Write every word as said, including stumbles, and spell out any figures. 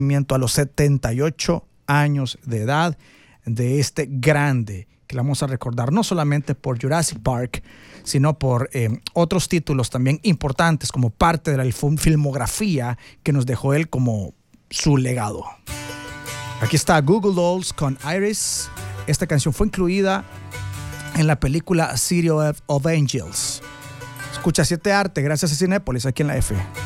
A los setenta y ocho años de edad de este grande que le vamos a recordar no solamente por Jurassic Park, sino por eh, otros títulos también importantes como parte de la filmografía que nos dejó él como su legado. Aquí está Google Dolls con Iris. Esta canción fue incluida en la película City of Angels. Escucha siete Arte gracias a Cinépolis aquí en la F.